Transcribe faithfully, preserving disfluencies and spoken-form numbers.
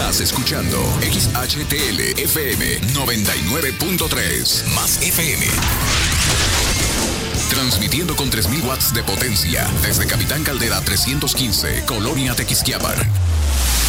Estás escuchando X H T L F M noventa y nueve punto tres, más F M. Transmitiendo con tres mil watts de potencia desde Capitán Caldera trescientos quince, Colonia Tequisquiapan.